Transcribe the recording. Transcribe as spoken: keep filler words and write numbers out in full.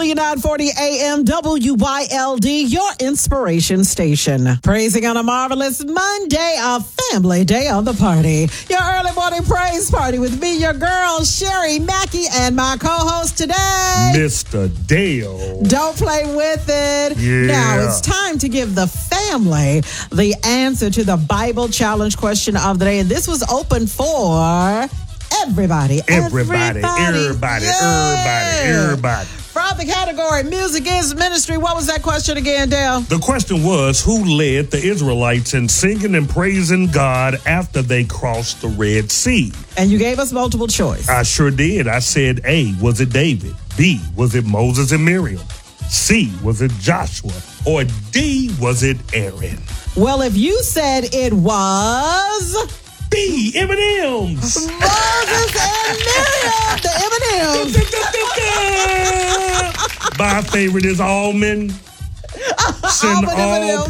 Hallelujah, nine forty a.m. W Y L D, your inspiration station. Praising on a marvelous Monday, a family day on the party. Your early morning praise party with me, your girl, Sherry Mackey, and my co-host today, Mister Dale. Don't play with it. Yeah. Now it's time to give the family the answer to the Bible challenge question of the day. And this was open for everybody. Everybody, everybody, Yeah. everybody, everybody. From the category Music is Ministry, what was that question again, Dale? The question was, who led the Israelites in singing and praising God after they crossed the Red Sea? And you gave us multiple choice. I sure did. I said A, was it David? B, was it Moses and Miriam? C, was it Joshua? Or D, was it Aaron? Well, if you said it was B, Eminems. Moses and Miriam, the Eminems. My favorite is Almond. Send Almond all M and M's.